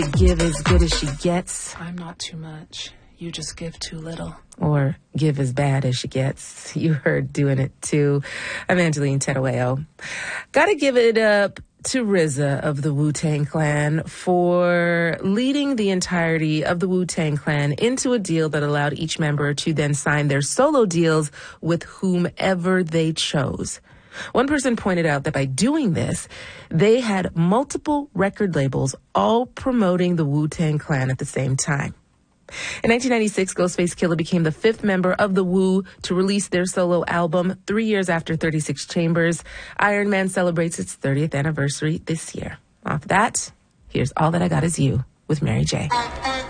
Give as good as she gets. I'm not too much. You just give too little. Or give as bad as she gets. You heard Doing It Too. I'm Angeline Terueo. Gotta give it up to RZA of the Wu-Tang Clan for leading the entirety of the Wu-Tang Clan into a deal that allowed each member to then sign their solo deals with whomever they chose. One person pointed out that by doing this, they had multiple record labels all promoting the Wu-Tang Clan at the same time. In 1996, Ghostface Killah became the fifth member of the Wu to release their solo album 3 years after 36 Chambers. Iron Man celebrates its 30th anniversary this year. Off that, here's All That I Got Is You with Mary J.